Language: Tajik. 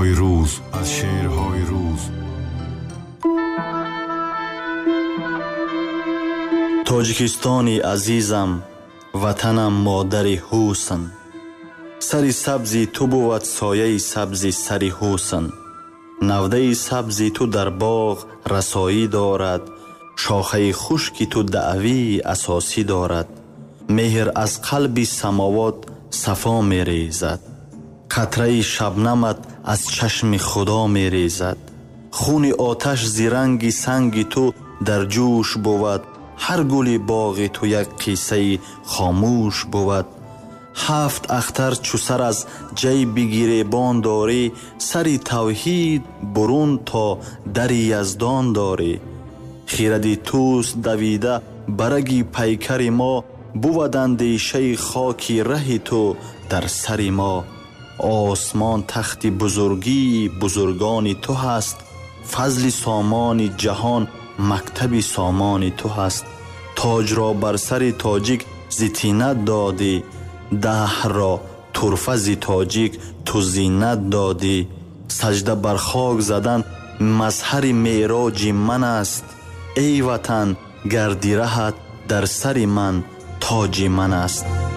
шеърҳои рӯз. тоҷикистони азизам, ватанам модари ҳусн. сари сабзи ту бувад сояи сабзи сари ҳусн. навдаи сабзи ту дар боғ расоӣ дорад, шохаи хушки ту даъвии асосӣ дорад. меҳр аз қалби самовот сафо мерезад, қатраи шабнамат аз чашми худо мерезад. хуни оташ зиранги санги ту дар ҷӯш бувад, ҳар гули боғи ту як қиссаи хомӯш бувад. ҳафт ахтар чу сар аз ҷайби гиребон дорӣ, сари тавҳид бурун то дари яздон дорӣ. хиради туст давида бараги пайкари мо, бувад андешаи хоки раҳи ту дар сари мо. осмон тахти бузургии бузургони ту ҳаст, фазли сомони ҷаҳон мактаби сомони ту ҳаст. тоҷро бар сари тоҷик зитинат додӣ, даҳрро турфа зи тоҷик ту зинат додӣ. саҷда бар хок задан мазҳари меъроҷи ман аст, эй ватан гарди раҳат дар сари ман тоҷи ман аст.